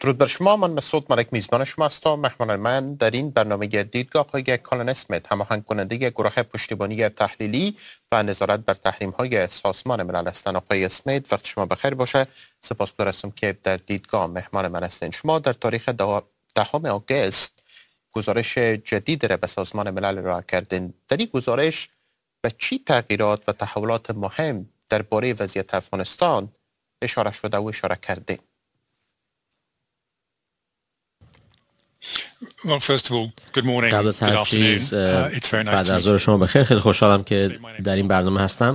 درود بر شما. من مسعود ملک میزبان شما هستم. مهمان من در این برنامه دیدگاه آقای کالن اسمیت، هماهنگ کننده گروه پشتیبانی تحلیلی و نظارت بر تحریم‌های سازمان ملل هستند. آقای اسمیت، وقت شما بخیر باشه. سپاسگزار هستم که در دیدگاه مهمان من هستین. شما در تاریخ 10 آگوست گزارش جدید را به سازمان ملل ارائه کردین. در این گزارش به چی تغییرات و تحولات مهم درباره وضعیت افغانستان اشاره شده و اشاره کردین؟ قبل از هر چیز بعد از ظهر شما بخیر. خیلی خوشحالم که در این برنامه هستم.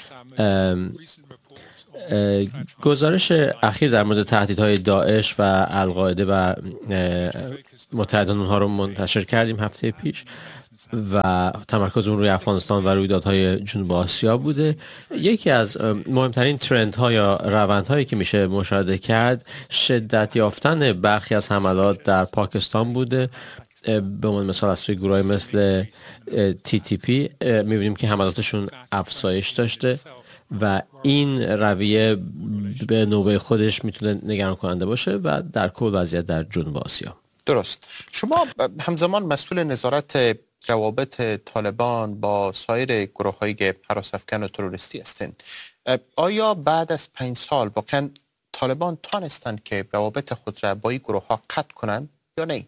گزارش اخیر در مورد تهدیدهای داعش و القاعده و متحدان اونها رو منتشر کردیم هفته پیش و تمرکز اون روی افغانستان و رویدادهای جنوب آسیا بوده. یکی از مهمترین ترندها یا روندهایی که میشه مشاهده کرد شدت یافتن برخی از حملات در پاکستان بوده. به عنوان مثال از سوی گروه‌های مثل TTP میبینیم که حملاتشون افزایش داشته و این رویه به نوبه خودش میتونه نگران کننده باشه و در کل وضعیت در جنوب آسیا. درست. شما همزمان مسئول نظارت روابط طالبان با سایر گروه‌های هراس‌افکن و تروریستی هستند. آیا بعد از 5 سال واقعا طالبان تانستند که روابط خود را با این گروه‌ها قطع کنند یا نه؟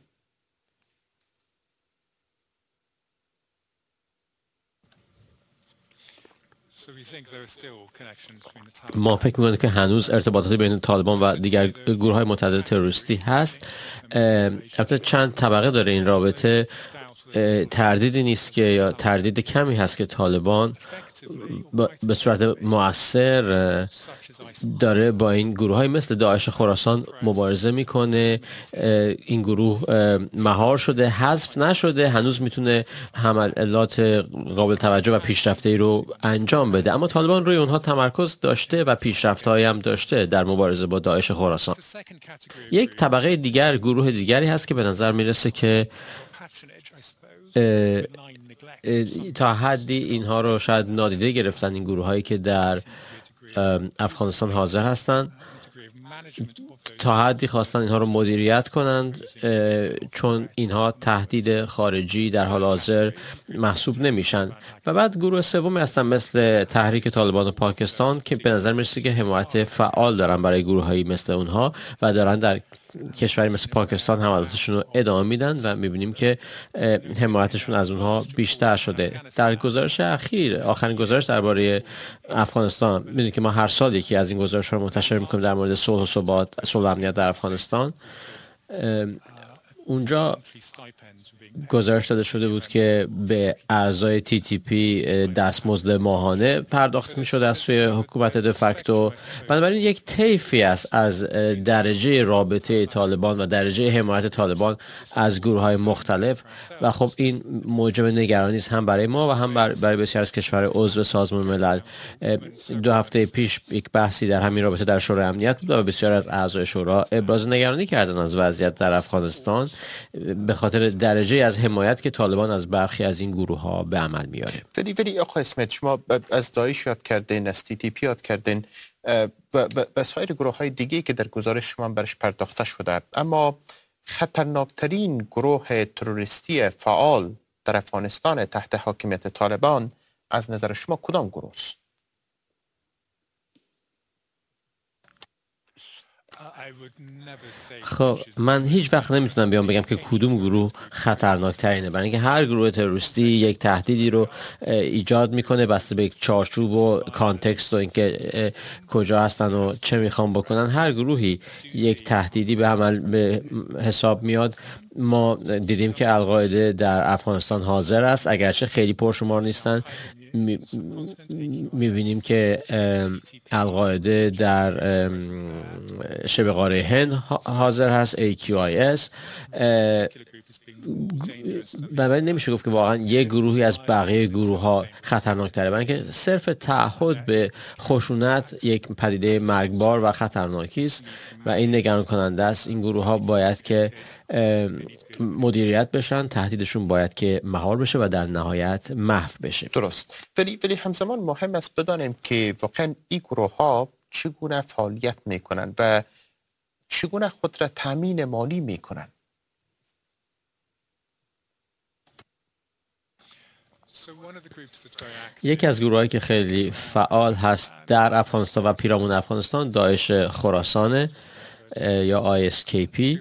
ما فکر می‌کنیم که هنوز ارتباطاتی بین طالبان و دیگر گروه‌های متعدد تروریستی هست. البته چند طبقه داره این رابطه. تردیدی نیست که یا تردید کمی هست که طالبان به صورت مؤثر داره با این گروه‌های مثل داعش خراسان مبارزه میکنه. این گروه مهار شده، حذف نشده، هنوز میتونه حملات قابل توجه و پیشرفته‌ای رو انجام بده، اما طالبان روی اونها تمرکز داشته و پیشرفت‌هایی هم داشته در مبارزه با داعش خراسان. یک طبقه دیگر، گروه دیگری هست که به نظر میرسه که تا حدی اینها رو شاید نادیده گرفتن، این گروه هایی که در افغانستان حاضر هستند، تا حدی خواستن اینها رو مدیریت کنند چون اینها تهدید خارجی در حال حاضر محسوب نمیشن. و بعد گروه سومی هستن مثل تحریک طالبان پاکستان که به نظر میرسه که حمایت فعال دارن برای گروهایی مثل اونها و دارن در کشوری مثل پاکستان حملاتشون رو ادامه میدن و میبینیم که حمایتشون از اونها بیشتر شده. در گزارش اخیر، آخرین گزارش درباره افغانستان، میدونید که ما هر سال یکی از این گزارش رو منتشر میکنیم در مورد صلح و ثبات، صلح و امنیت در افغانستان. اونجا گزارش داده شده بود که به اعضای TTP دستمزد ماهانه پرداخت می شده از سوی حکومت دفکتو. بنابراین یک طیفی است از درجه رابطه طالبان و درجه حمایت طالبان از گروه های مختلف و خب این موجب نگرانی است هم برای ما و هم برای بسیار از کشور عضو سازمان ملل. 2 هفته پیش یک بحثی در همین رابطه در شورای امنیت بود و بسیار از اعضای شورا ابراز نگرانی کردن از وضعیت در افغانستان به خاطر درجه از حمایت که طالبان از برخی از این گروه ها به عمل میاره. ولی آقای اسمیت، شما از داعش یاد کردین، از TTP یاد کردین و سایر گروه های دیگه که در گزارش شما برش پرداخته شده، اما خطرناکترین گروه تروریستی فعال در افغانستان تحت حاکمیت طالبان از نظر شما کدام گروه است؟ خب من هیچ وقت نمیتونم بیام بگم که کدوم گروه خطرناک ترینه، برای اینکه هر گروه تروریستی یک تهدیدی رو ایجاد میکنه بسته به یک چارچوب و کانتکست و اینکه کجا هستن و چه میخوان بکنن. هر گروهی یک تهدیدی به عمل به حساب میاد. ما دیدیم که القاعده در افغانستان حاضر است، اگرچه خیلی پرشمار نیستن. میبینیم که القاعده در شبه قاره هند حاضر هست، AQIS. بنابراین نمیشه گفت که واقعا یک گروهی از بقیه گروه ها خطرناک تره، برای اینکه صرف تعهد به خشونت یک پدیده مرگبار و خطرناکی است و این نگران کننده است. این گروه ها باید که مدیریت بشن، تهدیدشون باید که مهار بشه و در نهایت محو بشه. درست. ولی همزمان مهم است بدانیم که واقعا این گروه ها چگونه فعالیت میکنن و چگونه خود را تامین مالی میکنن؟ یکی از گروهایی که خیلی فعال هست در افغانستان و پیرامون افغانستان داعش خراسانه یا ISKP.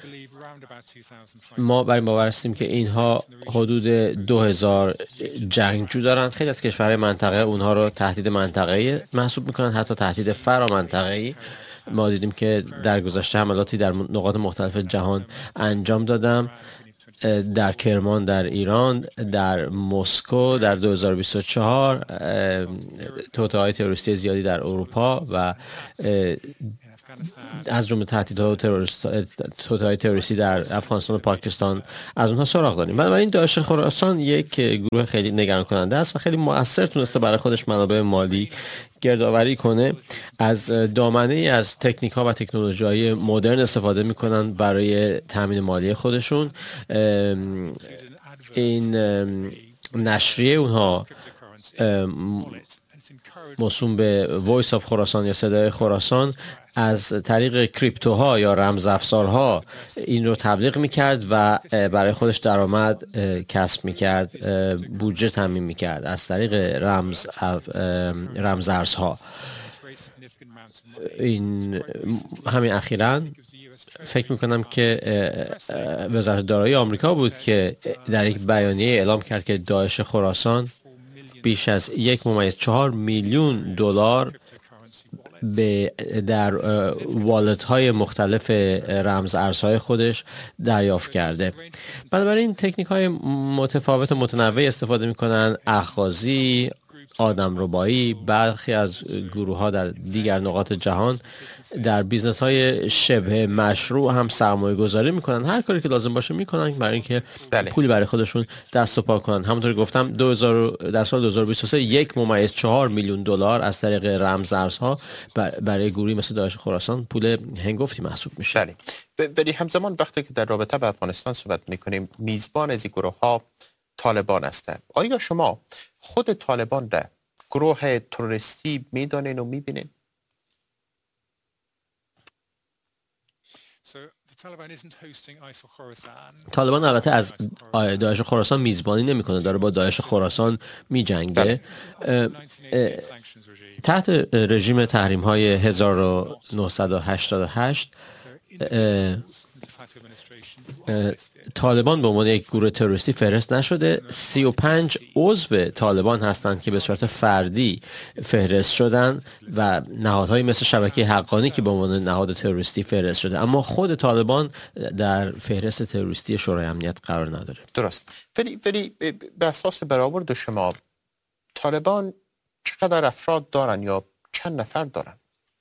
ما بر این باور هستیم که اینها حدود 2000 جنگجو دارند. خیلی از کشورهای منطقه اونها رو تهدید منطقه‌ای محسوب میکنن، حتی تهدید فرامنطقه‌ای. ما دیدیم که در گذشته حملاتی در نقاط مختلف جهان انجام دادم، در کرمان در ایران، در مسکو در 2024، توطئه‌های تروریستی زیادی در اروپا و از جمله توطئه‌های تروریستی در افغانستان و پاکستان از اونها سراغ داریم. بنابراین داعش خراسان یک گروه خیلی نگران کننده است و خیلی مؤثر تونسته برای خودش منابع مالی گردآوری کنه. از دامنه از تکنیک ها و تکنولوژی های مدرن استفاده میکنن برای تامین مالی خودشون. این نشریه اونها موسوم به وایس آف خراسان یا صدای خراسان از طریق کریپتوها یا رمز افزارها این رو تبلیغ میکرد و برای خودش درآمد کسب میکرد، بودجه تامین میکرد از طریق رمز ارزها. این همین اخیراً فکر میکنم که وزارت دارایی آمریکا بود که در یک بیانیه اعلام کرد که داعش خراسان بیش از 1.4 میلیون دلار در والت های مختلف رمز ارزهای خودش دریافت کرده. بنابراین تکنیک های متفاوت و متنوع استفاده میکنن، اخاذی، آدمربایی. برخی از گروه ها در دیگر نقاط جهان در بیزنس های شبه مشروع هم سرمایه گذاری میکنن، هر کاری که لازم باشه میکنن برای اینکه پولی برای خودشون دست و پا کنن. همونطور گفتم در سال 2023 1.4 میلیون دلار از طریق رمز ارزها برای گروهی مثل داعش خراسان پول هنگفتی محسوب میشه. ولی همزمان وقتی که در رابطه با افغانستان صحبت میکنیم، میزبان از این گروه ها طالبان هسته. آیا شما خود طالبان را گروه تروریستی میدانین و میبینین؟ طالبان البته از داعش خراسان میزبانی نمیکنه، داره با داعش خراسان میجنگه. تحت رژیم تحریم های 1988 طالبان به عنوان یک گروه تروریستی فهرست نشده. 35 عضو طالبان هستند که به صورت فردی فهرست شدن و نهادهایی مثل شبکه حقانی که به عنوان نهاد تروریستی فهرست شده، اما خود طالبان در فهرست تروریستی شورای امنیت قرار نداره. درست. ولی به اساس برآورد شما طالبان چقدر افراد دارن یا چند نفر دارن؟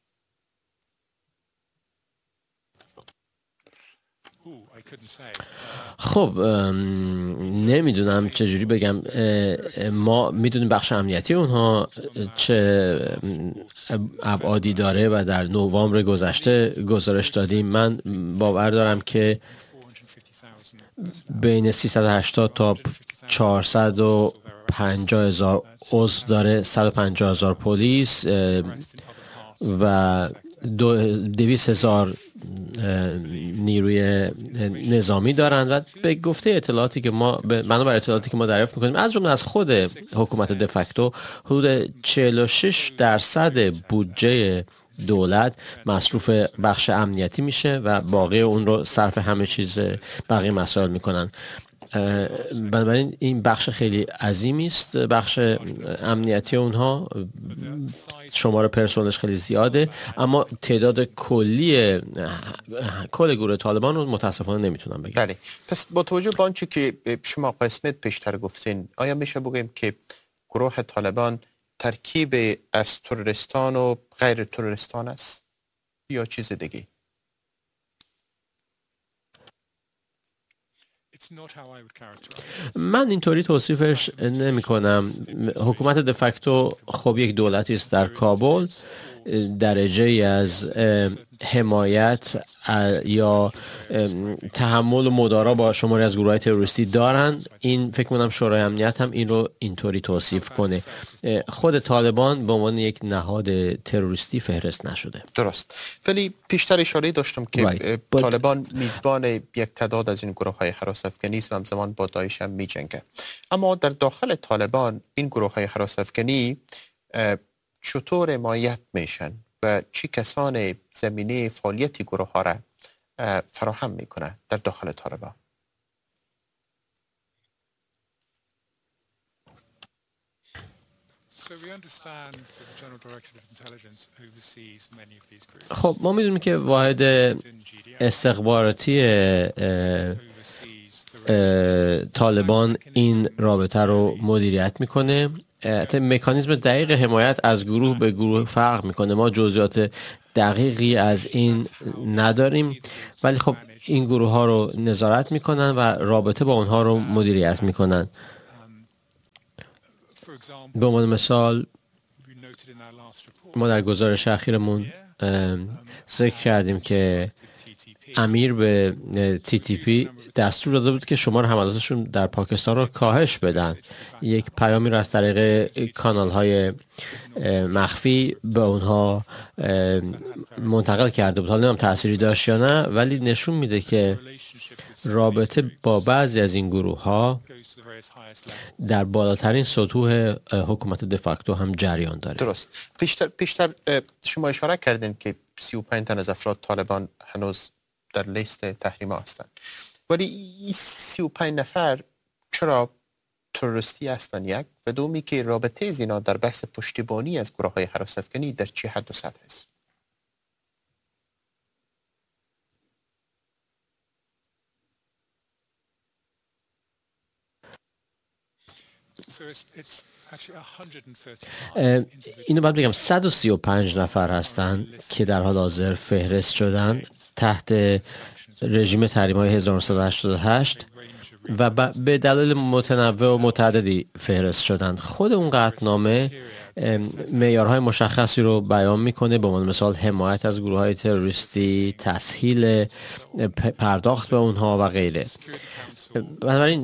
خب نمیدونم چجوری بگم. ما میدونیم بخش امنیتی اونها چه ابعادی داره و در نوامبر گذشته گزارش دادیم. من باور دارم که بین 380 تا 450,000 عضو داره، 150,000 پلیس و 200,000 نیروی نظامی دارند. و به گفته اطلاعاتی که بنابر اطلاعاتی که ما دریافت میکنیم از جمله از خود حکومت دفکتو، حدود 46% بودجه دولت مصروف بخش امنیتی میشه و باقی اون رو صرف همه چیز بقیه مسائل میکنن. بنابراین این بخش خیلی عظیمی است، بخش امنیتی اونها. شمار پرسنلش خیلی زیاده، اما تعداد کل گروه طالبان رو متاسفانه نمیتونم بگم. بله. پس با توجه به آنچه که شما قسمت پیشتر گفتین، آیا میشه بگیم که گروه طالبان ترکیب از تروریستان و غیر تروریستان است یا چیز دیگه؟ من اینطوری توصیفش نمی کنم. حکومت دفکتو خب یک دولتی است در کابل، درجه ای از حمایت یا تحمل و مدارا با شماری از گروه‌های تروریستی دارن. این فکر کنم شورای امنیت هم این رو اینطوری توصیف کنه. خود طالبان به عنوان یک نهاد تروریستی فهرست نشده. درست. ولی پیشتر اشاره داشتم که طالبان میزبان یک تعداد از این گروه‌های هراس‌افکنی است و همزمان با داعش هم می‌جنگه. اما در داخل طالبان این گروه‌های هراس‌افکنی چطور حمایت میشن و چی کسان زمینه فعالیت گروه ها را فراهم میکنه در داخل طالبان؟ خب ما میدونیم که واحد استخباراتی طالبان این رابطه رو مدیریت میکنه. مکانیزم دقیق حمایت از گروه به گروه فرق میکنه. ما جزئیات دقیقی از این نداریم، ولی خب این گروه ها رو نظارت میکنن و رابطه با اونها رو مدیریت میکنن. به عنوان مثال ما در گزارش اخیرمون ذکر کردیم که امیر به TTP دستور داده بود که شمار حملاتشون در پاکستان رو کاهش بدن. یک پیامی رو از طریق کانال‌های مخفی به اونها منتقل کرده بود. حالا نمیدونم تأثیری داشت یا نه، ولی نشون میده که رابطه با بعضی از این گروه ها در بالاترین سطوح حکومت دفاکتو هم جریان داره. درست. پیشتر شما اشاره کردین که 35 تن از افراد طالبان هنوز در لیست تحریم ها هستند، ولی این 35 نفر چرا تروریستی هستند؟ یک و دومی که رابطه از اینا در بحث پشتیبانی از گروه های هراس‌افکنی در چه حد و سطح است؟ اینو باید بگم 135 نفر هستند که در حال حاضر فهرست شدن تحت رژیم تحریم‌های 1988 و به دلایل متنوع و متعددی فهرست شدن. خود اون قطعنامه معیارهای مشخصی رو بیان میکنه، به عنوان مثال حمایت از گروه‌های تروریستی، تسهیل پرداخت به اونها و غیره. بنابراین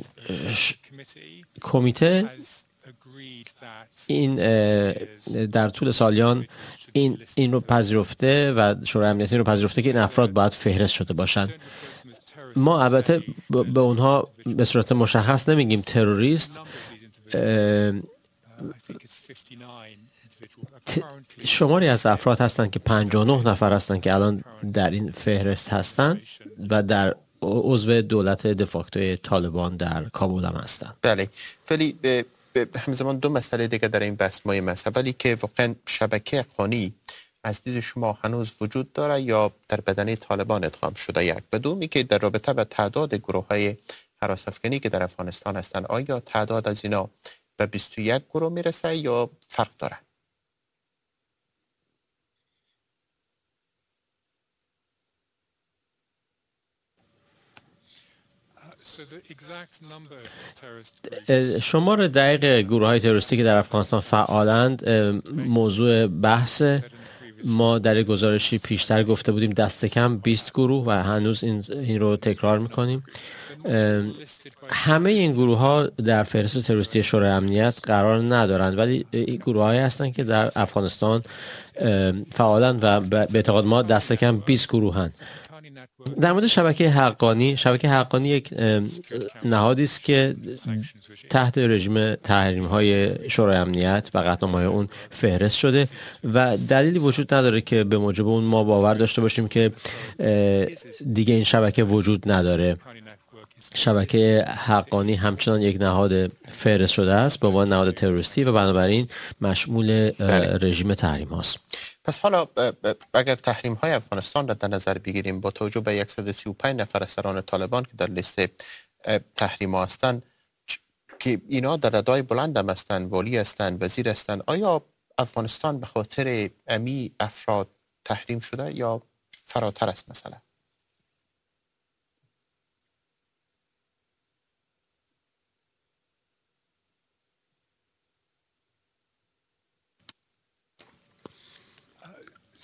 کمیته این در طول سالیان این رو پذیرفته و شورای امنیت این رو پذیرفته که این افراد باید فهرست شده باشند. ما البته به اونها به صورت مشخص نمیگیم تروریست. شماری از افراد هستند که 59 نفر هستند که الان در این فهرست هستند و در عضو دولت دفاکتوی طالبان در کابل هم هستند. بله، ولی همزمان دو مسئله دیگه در این بحث مهم است. اولی که واقعا شبکه اخوانی از دید شما هنوز وجود داره یا در بدنه طالبان ادغام شده؟ یک و دومی که در رابطه به تعداد گروه‌های هراس‌افکنی که در افغانستان هستند، آیا تعداد از اینا به 21 گروه میرسه یا فرق داره؟ شمار دقیق گروه‌های تروریستی که در افغانستان فعالند موضوع بحث. ما در گزارشی پیشتر گفته بودیم دست کم 20 گروه و هنوز این رو تکرار میکنیم. همه این گروه ها در فهرست تروریستی شورای امنیت قرار ندارند، ولی این گروه هایی هستند که در افغانستان فعالند و به اعتقاد ما دست کم 20 گروه هستند. در مورد شبکه حقانی یک نهادی است که تحت رژیم تحریم‌های شورای امنیت و قطعنامه‌های اون فهرست شده و دلیلی وجود نداره که به موجب اون ما باور داشته باشیم که دیگه این شبکه وجود نداره. شبکه حقانی همچنان یک نهاد فهرست شده است به عنوان نهاد تروریستی و بنابراین مشمول رژیم تحریم هاست. پس حالا اگر تحریم های افغانستان را در نظر بگیریم با توجه به 135 نفر از سران طالبان که در لیست تحریم ها هستند که اینا در ردای بلند هم هستند، والی هستند، وزیر هستند، آیا افغانستان به خاطر امی افراد تحریم شده یا فراتر است مثلا؟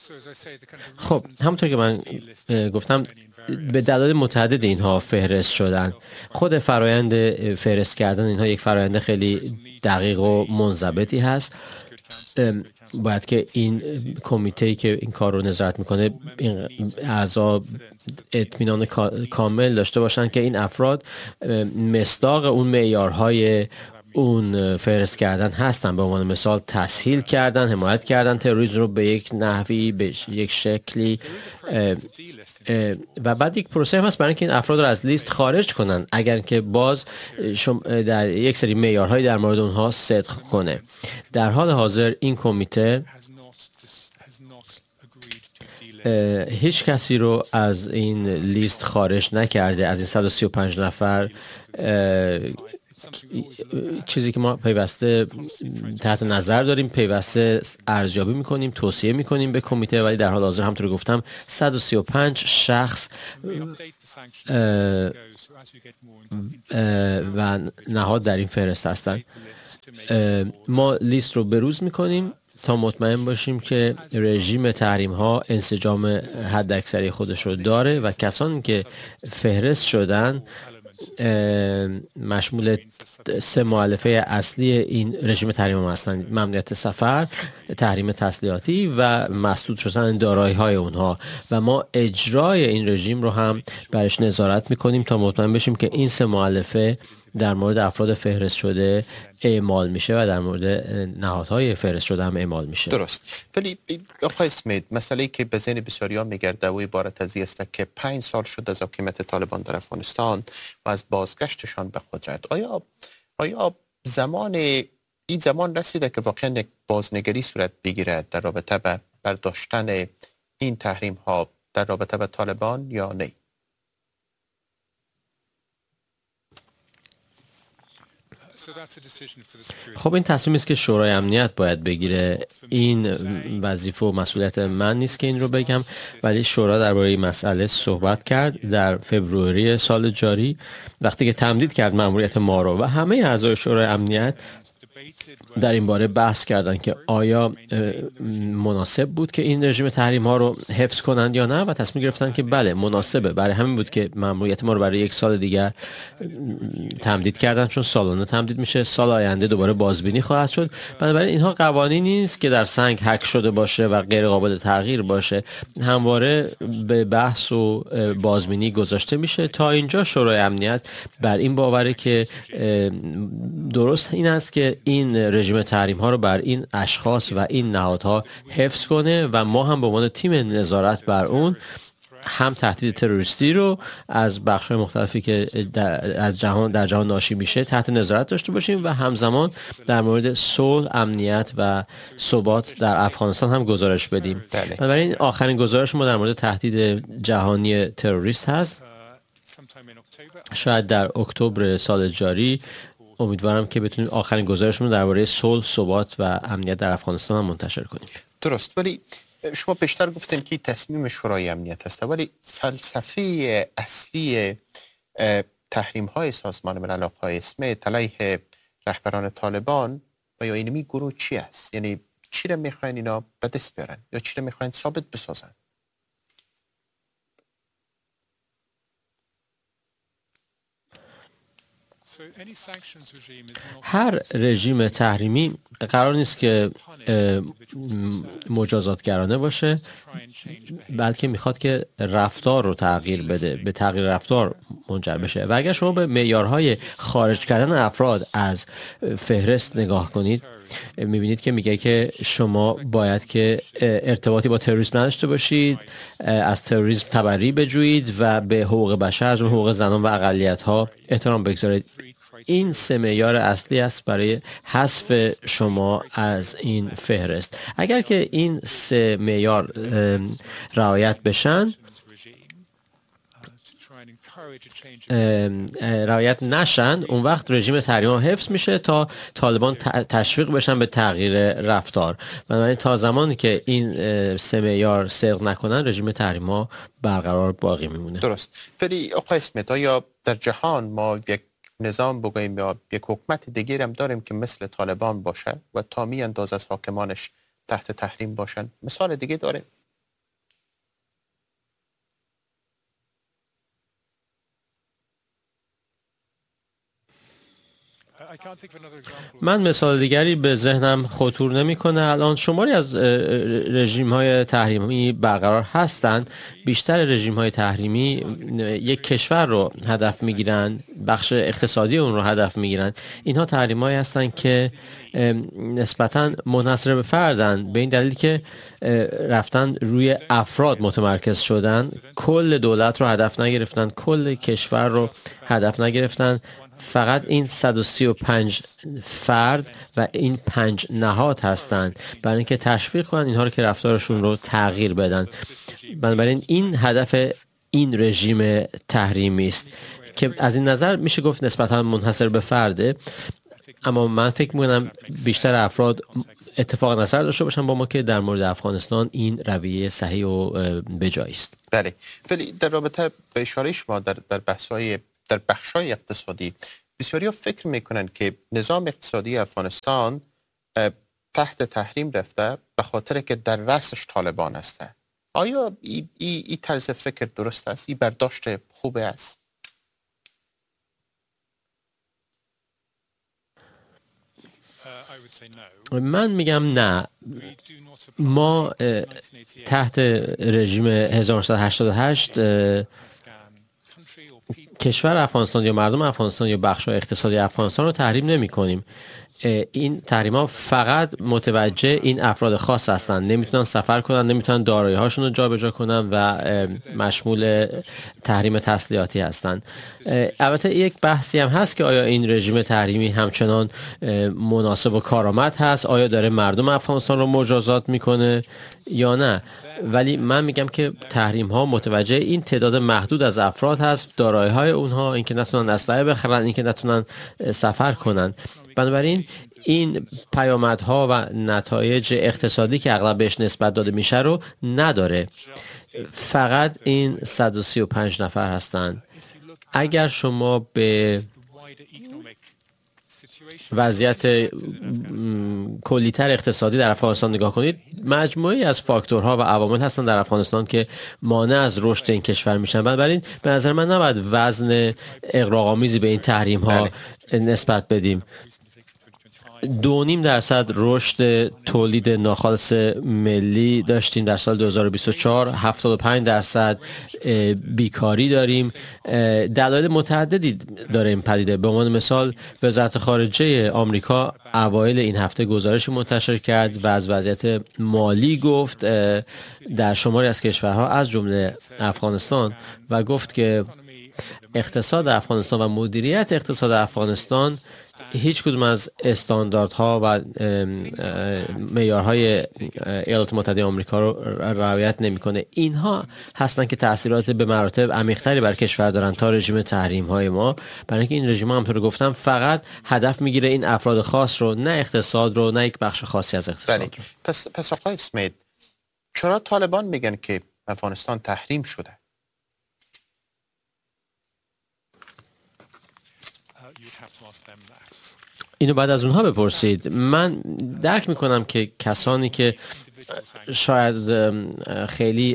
خب همونطور که من گفتم به دلایل متعدد اینها فهرست شدن. خود فرایند فهرست کردن اینها یک فرایند خیلی دقیق و منضبطی هست. باید که این کمیته که این کار رو نظارت میکنه این اعضا اطمینان کامل داشته باشن که این افراد مصداق اون معیارهای اون فهرست کردن هستن. به عنوان مثال تسهیل کردن، حمایت کردن تروریسم رو به یک نحوی، به یک شکلی، و بعد یک پروسه هم هست برای اینکه این افراد رو از لیست خارج کنن اگر که باز در یک سری معیارهای در مورد اونها صدق کنه. در حال حاضر این کمیته هیچ کسی رو از این لیست خارج نکرده. از این 135 نفر چیزی که ما پیوسته تحت نظر داریم، پیوسته ارزیابی میکنیم، توصیه میکنیم به کمیته، ولی در حال حاضر همونطور که گفتم 135 شخص و نهاد در این فهرست هستن. ما لیست رو بروز میکنیم تا مطمئن باشیم که رژیم تحریم ها انسجام حداکثری خودش رو داره و کسانی که فهرست شدن مشمول 3 مؤلفه اصلی این رژیم تحریم ها هستند: ممنوعیت سفر، تحریم تسلیحاتی و مسدود شدن دارایی های اونها. و ما اجرای این رژیم رو هم برش نظارت میکنیم تا مطمئن بشیم که این 3 مؤلفه در مورد افراد فهرست شده اعمال میشه و در مورد نهادهای فهرست شده هم اعمال میشه. درست. ولی آقای اسمیت، مسئله‌ای که به ذهن بسیاریان میگرده و عبارت از این است که 5 سال شد از حاکمیت طالبان در افغانستان و از بازگشتشان به قدرت. آیا این زمان رسیده که واقعا یک بازنگری صورت بگیرد در رابطه به برداشتن این تحریم ها در رابطه به طالبان یا نه؟ خب این تصمیمی است که شورای امنیت باید بگیره. این وظیفه و مسئولیت من نیست که این رو بگم، ولی شورا درباره این مسئله صحبت کرد در فوریه سال جاری وقتی که تمدید کرد مأموریت ما رو، و همه اعضای شورای امنیت در این باره بحث کردند که آیا مناسب بود که این رژیم تحریم ها رو حفظ کنند یا نه، و تصمیم گرفتن که بله مناسبه. برای همین بود که مأموریت ما رو برای 1 سال دیگر تمدید کردن، چون سالانه تمدید میشه، سال آینده دوباره بازبینی خواهد شد. بنابراین اینها قوانینی نیست که در سنگ حک شده باشه و غیر قابل تغییر باشه، همواره به بحث و بازبینی گذاشته میشه تا اینجا شورای امنیت بر این باوره که درست این است که این رژیم تحریم ها رو بر این اشخاص و این نهادها حفظ کنه و ما هم به عنوان تیم نظارت بر اون هم تهدید تروریستی رو از بخش‌های مختلفی که در جهان ناشی میشه تحت نظارت داشته باشیم و همزمان در مورد صلح، امنیت و ثبات در افغانستان هم گزارش بدیم. بنابراین آخرین گزارش ما در مورد تهدید جهانی تروریست هست. شاید در اکتبر سال جاری امیدوارم که بتونیم آخرین گزارشمون درباره صلح، ثبات و امنیت در افغانستان هم منتشر کنیم. درست. ولی شما پیشتر گفتین که تصمیم شورای امنیت هست، ولی فلسفه اصلی تحریم های سازمان ملل آقای اسمیت علیه رهبران طالبان و یا اینمی گروه چی است؟ یعنی چی رو میخواین اینا به دست بیارن یا چی رو میخواین ثابت بسازن؟ هر رژیم تحریمی قرار نیست که مجازاتگرانه باشه، بلکه میخواد که رفتار رو تغییر بده، به تغییر رفتار منجر بشه. و اگر شما به معیارهای خارج کردن افراد از فهرست نگاه کنید، میبینید که میگه که شما باید که ارتباطی با تروریسم نداشته باشید، از تروریسم تبری بجویید و به حقوق بشر، از اون حقوق زنان و اقلیت‌ها احترام بگذارید. این 3 معیار اصلی است برای حذف شما از این فهرست. اگر که این 3 معیار رعایت بشن، رعایت نشن، اون وقت رژیم تحریم ها حفظ میشه تا طالبان تشویق بشن به تغییر رفتار. بنابراین تا زمانی که این 3 معیار صدق نکنن، رژیم تحریم ها برقرار باقی میمونه. درست. ولی آقای اسمیت، یا در جهان ما یک نظام بگوییم یا یک حکومت دیگر هم داریم که مثل طالبان باشه و تا می انداز از حاکمانش تحت تحریم باشن؟ مثال دیگه داریم؟ من مثال دیگری به ذهنم خطور نمیکنه. الان شماری از رژیم های تحریمی برقرار هستند. بیشتر رژیم های تحریمی یک کشور رو هدف میگیرن، بخش اقتصادی اون رو هدف میگیرن. اینها تحریم هایی هستند که نسبتاً منحصر به فردن، به این دلیل که رفتن روی افراد متمرکز شدن، کل دولت رو هدف نگرفتن، کل کشور رو هدف نگرفتن، فقط این 135 فرد و این 5 نهاد هستند برای اینکه تشویق کنن اینها رو که رفتارشون رو تغییر بدن. بنابراین این هدف این رژیم تحریمی است که از این نظر میشه گفت نسبتاً منحصر به فرده، اما من فکر میکنم بیشتر افراد اتفاق نظر داشته باشن با ما که در مورد افغانستان این رویه صحیح و بجایی است. بله، ولی در رابطه به اشاره شما در بخش‌های اقتصادی، بسیاری ها فکر میکنن که نظام اقتصادی افغانستان تحت تحریم رفته به خاطر که در رأسش طالبان هسته. آیا این طرز فکر درست است؟ این برداشت خوبه است؟ من میگم نه. ما تحت رژیم 1988 کشور افغانستان یا مردم افغانستان یا بخش‌های اقتصادی افغانستان رو تحریم نمی‌کنیم. این تحریم‌ها فقط متوجه این افراد خاص هستند. نمیتونن سفر کنن، نمیتونن دارایی‌هاشون رو جابجا کنن و مشمول تحریم تسلیحاتی هستند. البته یک بحثی هم هست که آیا این رژیم تحریمی همچنان مناسب و کارآمد هست؟ آیا داره مردم افغانستان رو مجازات میکنه یا نه؟ ولی من میگم که تحریم ها متوجه این تعداد محدود از افراد هست، دارایی های اونها، اینکه نتونن اسلحه بخرن، اینکه نتونن سفر کنن. بنابراین این پیامدها و نتایج اقتصادی که اغلب بهش نسبت داده میشه رو نداره. فقط این 135 نفر هستند. اگر شما به وضعیت کلیتر اقتصادی در افغانستان نگاه کنید، مجموعی از فاکتورها و عوامل هستن در افغانستان که مانع از رشد این کشور میشن. بنابراین به نظر من نباید وزن اغراق‌آمیزی به این تحریم ها نسبت بدیم. 2.5% رشد تولید ناخالص ملی داشتیم در سال 2024. 75% بیکاری داریم. دلایل متعددی داره این پدیده. به عنوان مثال وزارت خارجه آمریکا اوایل این هفته گزارشی منتشر کرد و از وضعیت مالی گفت در شماری از کشورها از جمله افغانستان و گفت که اقتصاد افغانستان و مدیریت اقتصاد افغانستان هیچ کدوم از استانداردها و معیارهای ایالات متحده آمریکا رو رعایت نمیکنه. اینها هستن که تاثیرات به مراتب عمیق‌تری بر کشور دارن تا رژیم تحریم های ما، برای اینکه این رژیم همونطور گفتم فقط هدف میگیره این افراد خاص رو، نه اقتصاد رو، نه یک بخش خاصی از اقتصاد رو. پس آقای اسمیت، چرا طالبان میگن که افغانستان تحریم شده؟ اینو بعد از اونها بپرسید. من درک میکنم که کسانی که شاید خیلی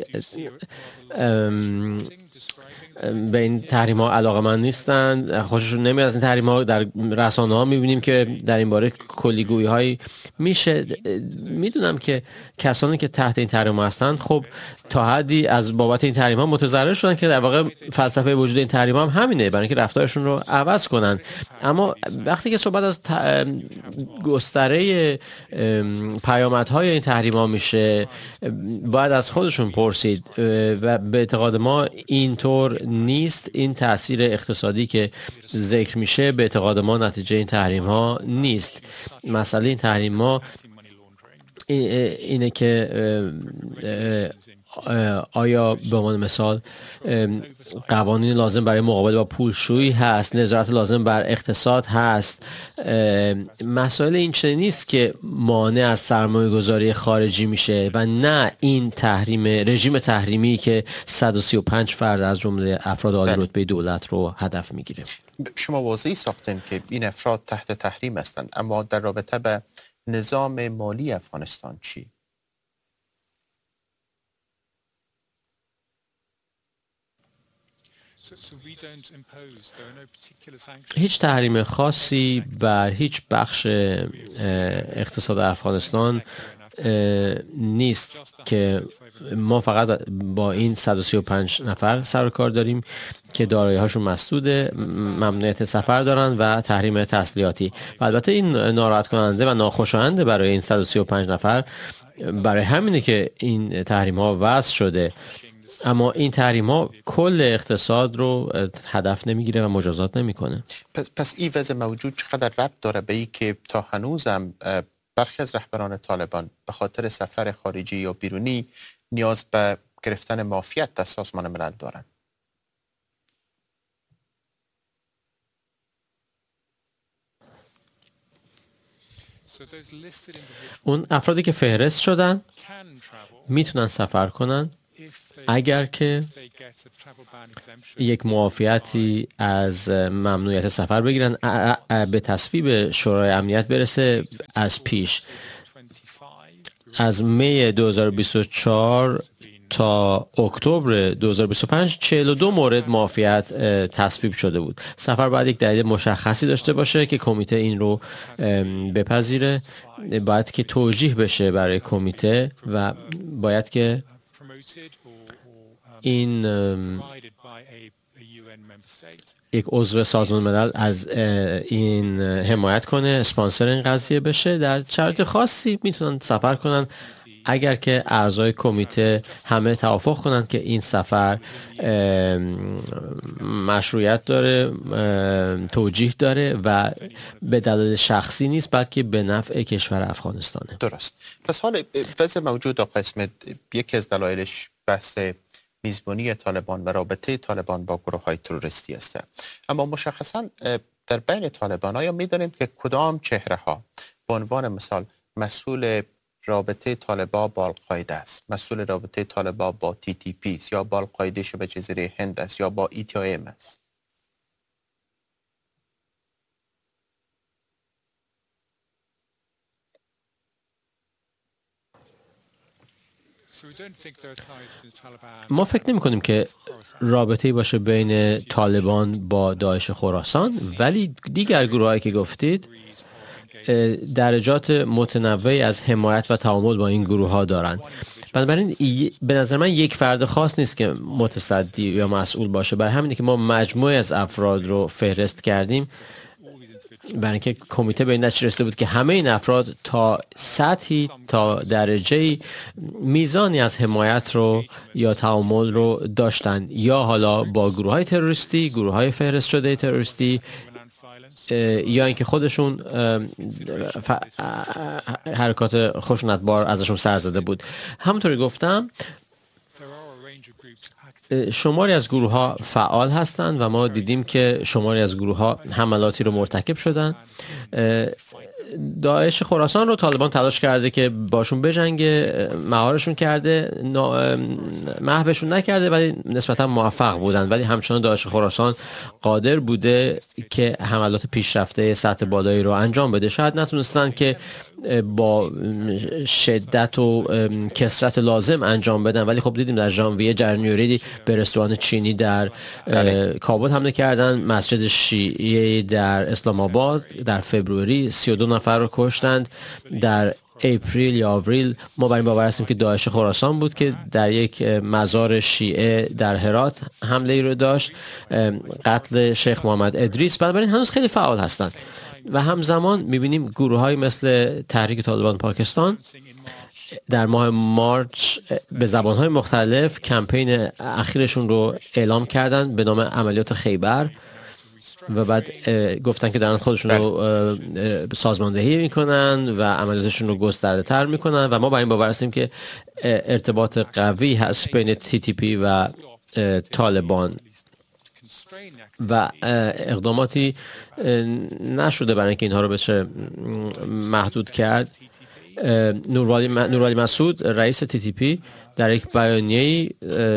به این تحریم ها علاقه‌مند نیستند، خوششون نمیاد از این تحریم ها، در رسانه ها میبینیم که در این باره کلیگویی هایی میشه. میدونم که کسانی که تحت این تحریم ها هستند خب تا حدی از بابت این تحریم ها متضرر شدن که در واقع فلسفه وجود این تحریم ها هم همینه، برای اینکه رفتارشون رو عوض کنن. اما وقتی که صحبت از گستره پیامدهای این تحریم ها میشه، باید از خودشون پرسید و به اعتقاد ما اینطور نیست. این تاثیر اقتصادی که ذکر میشه به اعتقاد ما نتیجه این تحریم ها نیست. مسئله این تحریم ها اینه که آیا به عنوان مثال قوانین لازم برای مقابله با پولشویی هست، نظارت لازم بر اقتصاد هست. مسائل این چنین نیست که مانع از سرمایه گذاری خارجی میشه و نه این رژیم تحریمی که 135 فرد از جمله افراد عالی رتبه دولت رو هدف میگیره. شما واضحی ساختین که این افراد تحت تحریم هستند، اما در رابطه به نظام مالی افغانستان چی؟ هیچ تحریم خاصی بر هیچ بخش اقتصاد افغانستان نیست که ما فقط با این 135 نفر سر و کار داریم که دارایی هاشون مسدوده، ممنوعیت سفر دارن و تحریم تسلیحاتی. و البته این ناراحت کننده و ناخوشاینده برای این 135 نفر، برای همینه که این تحریم ها وضع شده. اما این تحریم ها کل اقتصاد رو هدف نمیگیره و مجازات نمیکنه. پس این وضع موجود چقدر ربط داره به این که تا هنوزم برخی از رهبران طالبان به خاطر سفر خارجی یا بیرونی نیاز به گرفتن معافیت در سازمان ملل دارن؟ اون افرادی که فهرست شدن میتونن سفر کنن اگر که یک معافیتی از ممنوعیت سفر بگیرن، به تصویب شورای امنیت برسه از پیش. از می 2024 تا اکتبر 2025 42 مورد معافیت تصویب شده بود. سفر باید یک دلیل مشخصی داشته باشه که کمیته این رو بپذیره، باید که توجیه بشه برای کمیته و باید که این یک عضو سازمان ملل از این حمایت کنه، اسپانسر این قضیه بشه. در شرایط خاصی میتونن سفر کنن اگر که اعضای کمیته همه توافق کنن که این سفر مشروعیت داره، توجیه داره و به دلایل شخصی نیست بلکه به نفع کشور افغانستانه. درست. پس حال وضع موجود آقای اسمیت یکی از دلایلش بحث میزبانی طالبان و رابطه طالبان با گروه‌های تروریستی است. اما مشخصاً در بین طالبان آیا می‌دانیم که کدام چهره‌ها به عنوان مثال مسئول رابطه طالبان با القاعده است، مسئول رابطه طالبان با TTP است، یا با القاعده شبه جزیره هند است، یا با ETIM است؟ ما فکر نمی کنیم که رابطه‌ای باشه بین طالبان با داعش خراسان، ولی دیگر گروهایی که گفتید درجات متنوعی از حمایت و تعامل با این گروه ها دارن. بنابراین به نظر من یک فرد خاص نیست که متصدی یا مسئول باشه. برای همینه که ما مجموعه از افراد رو فهرست کردیم، برای اینکه کمیته به این نتیجه رسیده بود که همه این افراد تا سطحی، تا درجه‌ای میزانی از حمایت رو یا تعامل رو داشتن، یا حالا با گروه‌های تروریستی، گروه‌های فهرست شده تروریستی، یا اینکه خودشون حرکات خشونتبار ازشون سر زده بود. همونطوری گفتم شماری از گروه ها فعال هستند و ما دیدیم که شماری از گروه ها حملاتی رو مرتکب شدن. داعش خراسان رو طالبان تلاش کرده که باشون بجنگه، مهارشون کرده، محوشون نکرده، ولی نسبتا موفق بودن. ولی همچنان داعش خراسان قادر بوده که حملات پیشرفته سطح بالایی رو انجام بده. شاید نتونستن که با شدت و کثرت لازم انجام بدن، ولی خب دیدیم در ژانویه جنیوری به رستوران چینی در کابل حمله کردن، مسجد شیعه در اسلام آباد در فوریه 32 نفر رو کشتند. در اپریل یا آوریل ما بر این باور هستیم که داعش خراسان بود که در یک مزار شیعه در هرات حمله ای رو داشت، قتل شیخ محمد ادریس. بنابراین هنوز خیلی فعال هستند و همزمان می‌بینیم گروه‌های مثل تحریک طالبان پاکستان در ماه مارچ به زبان‌های مختلف کمپین اخیرشون رو اعلام کردن به نام عملیات خیبر و بعد گفتن که دارن خودشون رو سازماندهی میکنن و عملیاتشون رو گسترده‌تر میکنن و ما بر این باور هستیم که ارتباط قوی هست بین TTP و طالبان و اقداماتی نشده برای اینکه اینها رو بشه محدود کرد. نوروالی مسعود رئیس TTP در یک بیانیه‌ای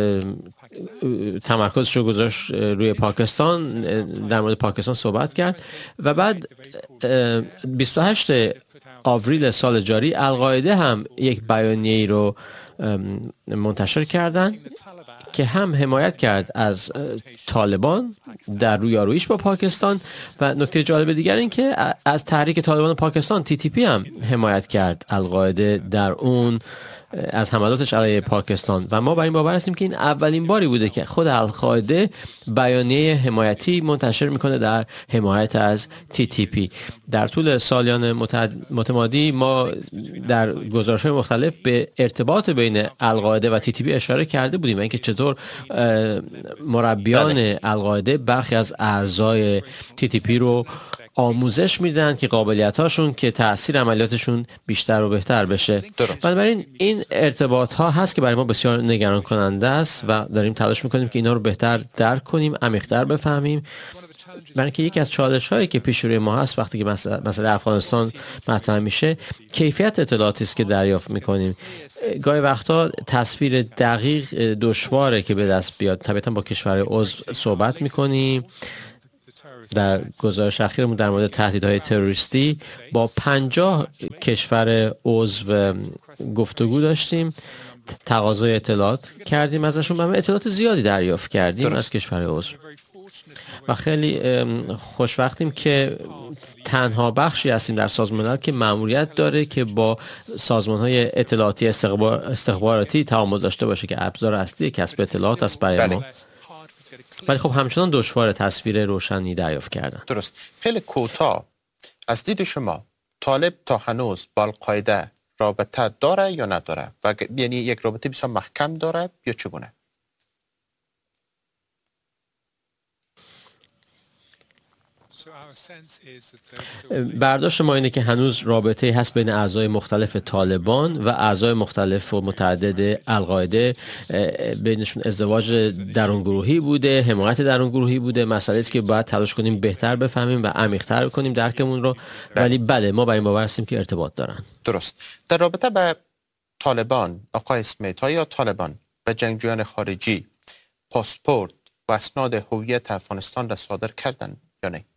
تمرکزش رو گذاشت روی پاکستان، در مورد پاکستان صحبت کرد و بعد 28 آوریل سال جاری القاعده هم یک بیانیه‌ای رو منتشر کردن که هم حمایت کرد از طالبان در رویاروییش با پاکستان و نکته جالب دیگر این که از تحریک طالبان پاکستان TTP هم حمایت کرد القاعده در اون از حملاتش علیه پاکستان و ما بر این باور هستیم که این اولین باری بوده که خود القاعده بیانیه حمایتی منتشر میکنه در حمایت از TTP. در طول سالیان متمادی ما در گزارش‌های مختلف به ارتباط بین القاعده و TTP اشاره کرده بودیم و اینکه چطور مربیان القاعده برخی از اعضای TTP رو آموزش میدن که قابلیت‌هاشون که تأثیر عملیاتشون بیشتر و بهتر بشه. بنابراین این ارتباط ها هست که برای ما بسیار نگران کننده است و داریم تلاش میکنیم که اینا رو بهتر درک کنیم، عمیق‌تر بفهمیم. برای اینکه یکی از چالش هایی که پیش روی ما هست وقتی که مسئله افغانستان مطرح میشه کیفیت اطلاعاتی است که دریافت میکنیم. گاهی وقتا تصویر دقیق دشواره که به دست بیاد. طبعا با کشور عضو صحبت میکنیم. در گزارش اخیرمون در مورد تهدیدهای تروریستی با 50 کشور عضو گفتگو داشتیم، تقاضای اطلاعات کردیم ازشون و اطلاعات زیادی دریافت کردیم از کشور عضو و خیلی خوشوقتیم که تنها بخشی هستیم در سازمان ملل که مأموریت داره که با سازمان‌های اطلاعاتی استخباراتی تعامل داشته باشه که ابزار اصلی کسب اطلاعات است برای ما. ولی خب همچنان دشوار تصویر روشنی دریافت کردن. درست. خیلی کوتاه از دید شما طالب تا هنوز با القاعده رابطه داره یا نداره؟ و یعنی یک رابطه بسیار محکم داره یا چگونه؟ برداشت ما اینه که هنوز رابطه هست بین اعضای مختلف طالبان و اعضای مختلف و متعدد القاعده. بینشون ازدواج درونگروهی بوده، حمایت درونگروهی بوده. مسئله است که باید تلاش کنیم بهتر بفهمیم و عمیق‌تر کنیم درکمون رو. ولی بله ما بر این باور هستیم که ارتباط دارن. درست. در رابطه به طالبان، آقای اسمیت، یا طالبان به جنگجویان خارجی پاسپورت و اسناد هویت افغانستان را صادر کردن یا نه؟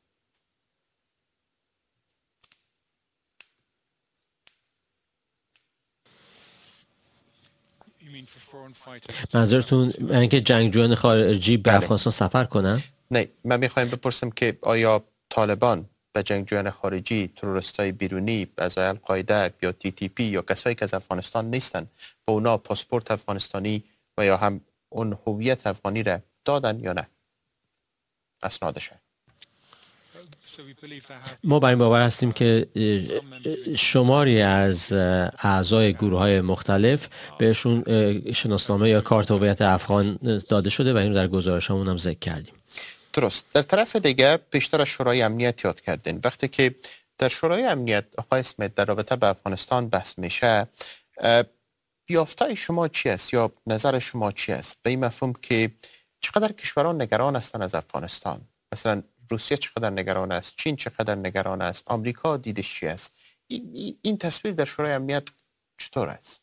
منظورتون اینکه جنگجویان خارجی به افغانستان سفر کنن؟ نه، من میخوایم بپرسم که آیا طالبان به جنگجویان خارجی، تروریستای بیرونی، اعضای القاعده یا TTP یا کسایی که از افغانستان نیستن به اونا پاسپورت افغانستانی و یا هم اون هویت افغانی را دادن یا نه؟ اسنادشه. ما بر این باور هستیم که شماری از اعضای گروه‌های مختلف بهشون شناسنامه یا کارت هویت افغان داده شده و اینو در گزارشمون هم ذکر کردیم. درست. در طرف دیگه پیشتر از شورای امنیت یاد کردین. وقتی که در شورای امنیت آقای اسمیت در رابطه به افغانستان بحث میشه، یافته‌ی شما چی است یا نظر شما چی است به این مفهوم که چقدر کشوران نگران هستن از افغانستان؟ مثلا روسیه چقدر نگران است، چین چقدر نگران است، آمریکا دیدش چی است؟ این تصویر در شورای امنیت چطور است؟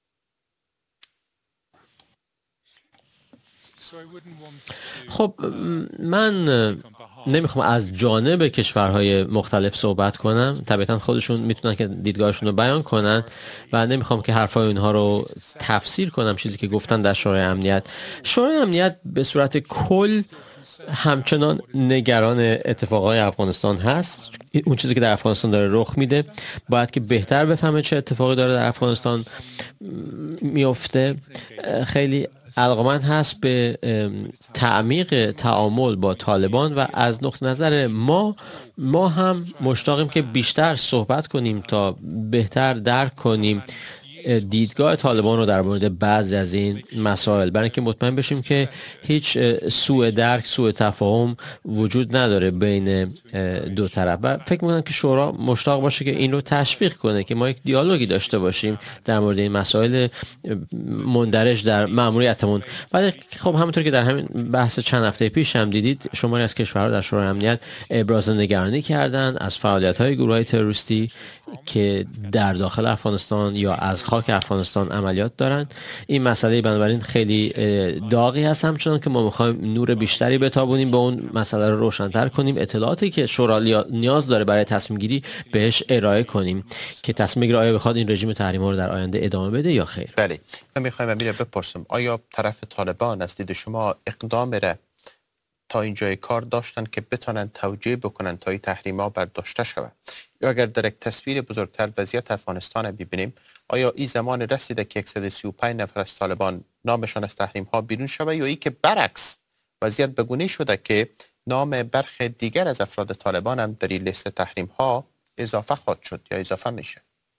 خب من نمیخوام از جانب کشورهای مختلف صحبت کنم. طبعا خودشون میتونن که دیدگاهشون رو بیان کنن و نمیخوام که حرفای اونها رو تفسیر کنم. چیزی که گفتن در شورای امنیت، شورای امنیت به صورت کل همچنان نگران اتفاقای افغانستان هست. اون چیزی که در افغانستان داره رخ میده باید که بهتر بفهمه چه اتفاقی داره در افغانستان میفته. خیلی علاقمند هست به تعمیق تعامل با طالبان و از نقطه نظر ما هم مشتاقیم که بیشتر صحبت کنیم تا بهتر درک کنیم دیدگاه طالبان رو در مورد بعضی از این مسائل، برای اینکه مطمئن بشیم که هیچ سوء درک، سوء تفاهم وجود نداره بین دو طرف. و فکر می‌کنم که شورا مشتاق باشه که این رو تشویق کنه که ما یک دیالوگی داشته باشیم در مورد این مسائل مندرج در مأموریتمون. ولی خب همونطور که در همین بحث چند هفته پیش هم دیدید، شماری از کشورها در شورای امنیت ابراز نگرانی کردن از فعالیت‌های گروه‌های تروریستی که در داخل افغانستان یا از خاک افغانستان عملیات دارند. این مسئله بنابراین خیلی داغی هست، همچنان که ما میخوایم نور بیشتری بتابونیم به اون مسئله رو روشن‌تر کنیم، اطلاعاتی که شورا نیاز داره برای تصمیم گیری بهش ارائه کنیم که تصمیم بگیره آیا بخواد این رژیم تحریم‌ها رو در آینده ادامه بده یا خیر. بله، من میخوایم امیر بپرسم آیا طرف طالبان از دید شما اقدام را تا اینجای کار داشتن که بتونن توجیه بکنن تا این تحریم‌ها برداشته شود، یا اگر در یک تصویر بزرگتر وضعیت افغانستان ببینیم آیا این زمان رسیده که 135 نفر از طالبان نامشان از تحریم‌ها بیرون شود، یا ای که برعکس وضعیت بگونه شده که نام برخی دیگر از افراد طالبان هم در این لیست تحریم‌ها اضافه خواهد شد یا اضافه میشه؟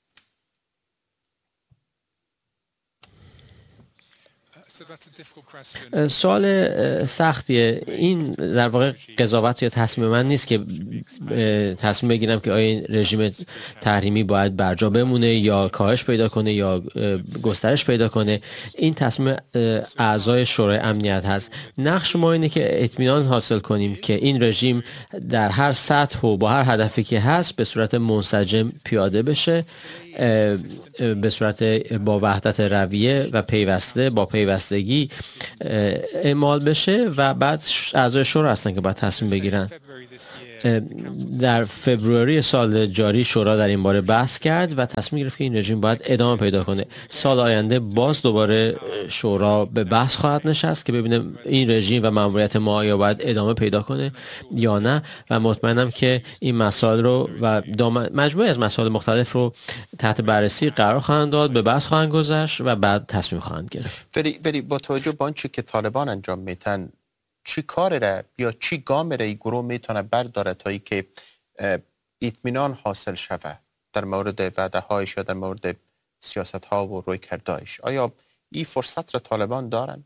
سوال سختیه. این در واقع قضاوت یا تصمیم من نیست که تصمیم بگیرم که آیا این رژیم تحریمی باید برجا بمونه یا کاهش پیدا کنه یا گسترش پیدا کنه. این تصمیم اعضای شورای امنیت هست. نقش ما اینه که اطمینان حاصل کنیم که این رژیم در هر سطح و با هر هدفی که هست به صورت منسجم پیاده بشه، به صورت با وحدت رویه و پیوسته با پیوستگی اعمال بشه و بعد اعضای شورا هستن که باید تصمیم بگیرن. در فبروری سال جاری شورا در این باره بحث کرد و تصمیم گرفت که این رژیم باید ادامه پیدا کنه. سال آینده باز دوباره شورا به بحث خواهد نشست که ببینه این رژیم و ماموریت ما یا باید ادامه پیدا کنه یا نه، و مطمئنم که این مسائل رو و مجموعه از مسائل مختلف رو تحت بررسی قرار خواهند داد، به بحث خواهند گذاشت و بعد تصمیم خواهند گرفت. ولی با توجه به آنچه که طالبان انجام میتن، چی کار را یا چی گام را این گروه میتونه برداره تا ای که اطمینان حاصل شود در مورد وعده هایش یا در مورد سیاست ها و روی کردایش؟ آیا این فرصت را طالبان دارن؟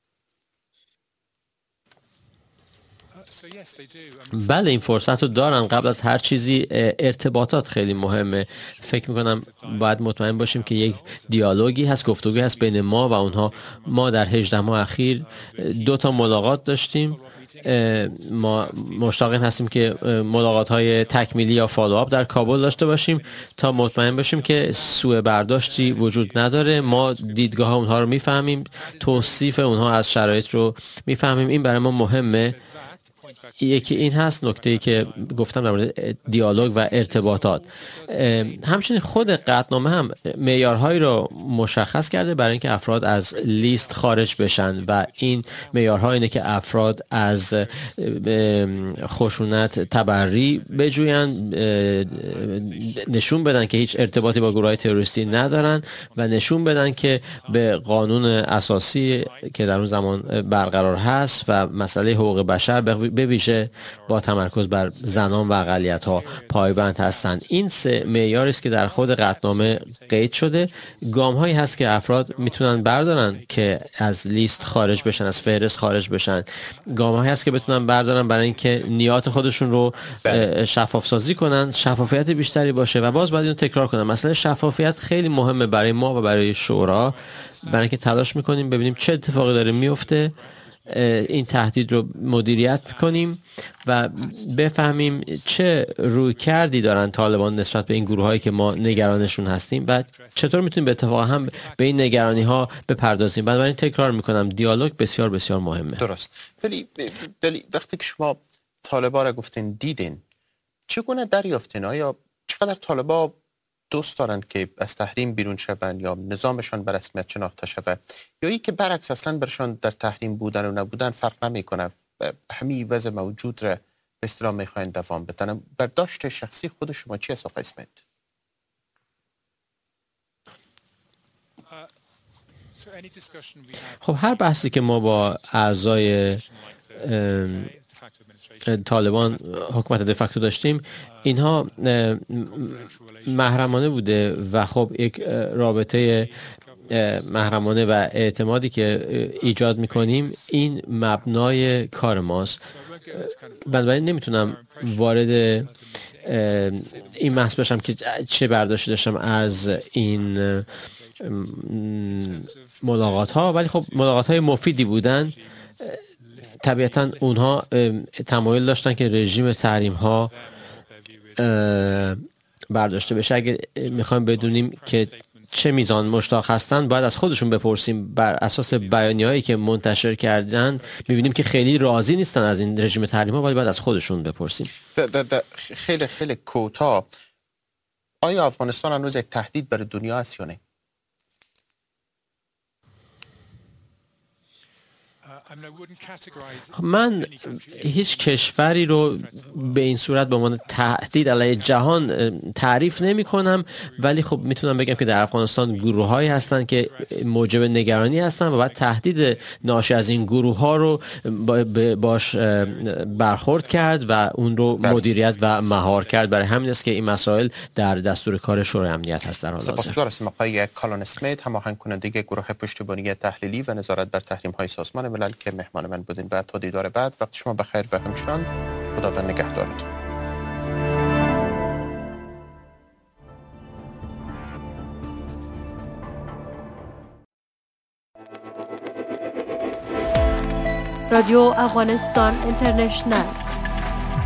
بله، این فرصت رو دارن. قبل از هر چیزی ارتباطات خیلی مهمه. فکر میکنم باید مطمئن باشیم که یک دیالوگی هست، گفتگوی هست بین ما و اونها. ما در 18 ماه اخیر 2 ملاقات داشتیم. ما مشتاق هستیم که ملاقات های تکمیلی یا فالوآپ در کابل داشته باشیم تا مطمئن باشیم که سوء برداشتی وجود نداره. ما دیدگاه اونها رو میفهمیم، توصیف اونها از شرایط رو میفهمیم. این برای ما مهمه. یکی این هست، نکته‌ای که گفتم در مورد دیالوگ و ارتباطات. همچنین خود قطعنامه هم معیارهایی رو مشخص کرده برای اینکه افراد از لیست خارج بشن و این معیارها اینه که افراد از خشونت تبری بجوین، نشون بدن که هیچ ارتباطی با گروه‌های تروریستی ندارن و نشون بدن که به قانون اساسی که در اون زمان برقرار هست و مسئله حقوق بشر به ویژه با تمرکز بر زنان و اقلیت‌ها پایبند هستند. این 3 معیاری است که در خود قطعنامه قید شده. گام‌هایی هست که افراد میتونن بردارن که از لیست خارج بشن، از فهرست خارج بشن. گام‌هایی هست که بتونن بردارن برای اینکه نیات خودشون رو شفاف سازی کنن، شفافیت بیشتری باشه و باز باید اینو تکرار کنم. مسئله شفافیت خیلی مهمه برای ما و برای شورا، برای اینکه تلاش می‌کنیم ببینیم چه اتفاقی داره میفته، این تهدید رو مدیریت کنیم و بفهمیم چه روی کردی دارن طالبان نسبت به این گروه هایی که ما نگرانشون هستیم و چطور میتونیم به اتفاق هم به این نگرانی ها بپردازیم. بنابراین تکرار میکنم دیالوگ بسیار بسیار مهمه. درست. ولی وقتی که شما طالبان را گفتین دیدین، چگونه دریافتین؟ آیا چقدر طالبان دوست دارن که از تحریم بیرون شون یا نظامشان به رسمیت شناخته شود، یا ای که برعکس اصلا برشان در تحریم بودن و نبودن فرق نمیکنه، همین وضع موجود را به اصطلاح میخواین دوام بدن؟ برداشت شخصی خود شما چی است آقای اسمیت؟ خب هر بحثی که ما با اعضای طالبان حکومت دفاکتو داشتیم، اینها محرمانه بوده و خب یک رابطه محرمانه و اعتمادی که ایجاد میکنیم این مبنای کار ماست. بنابراین نمیتونم وارد این بحث بشم که چه برداشتی داشتم از این ملاقات ها، ولی خب ملاقات های مفیدی بودن. طبیعتا اونها تمایل داشتن که رژیم تحریم ها برداشته بشه. اگه میخوایم بدونیم که چه میزان مشتاق هستن باید از خودشون بپرسیم. بر اساس بیانیه‌هایی که منتشر کردن می‌بینیم که خیلی راضی نیستن از این رژیم تحریم‌ها، ولی باید از خودشون بپرسیم. خیلی خیلی کوتاه، آیا افغانستان هنوز یک تهدید برای دنیا است یا نه؟ من هیچ کشوری رو به این صورت به عنوان تهدید علیه جهان تعریف نمی کنم، ولی خب میتونم بگم که در افغانستان گروه‌هایی هستن که موجب نگرانی هستن و باید تهدید ناشی از این گروه‌ها رو باش برخورد کرد و اون رو مدیریت و مهار کرد. برای همین است که این مسائل در دستور کار شورای امنیت هست در حال حاضر. سپاسگزارم آقای کالن اسمیت، هماهنگ کننده گروه پشتیبانی تحلیلی و نظارت بر تحریم‌های سازمان ملل که مهمان من بودین و تا دیدار بعد. وقت شما بخیر و همچنان خداوند نگهدارتون. رادیو افغانستان اینترنشنل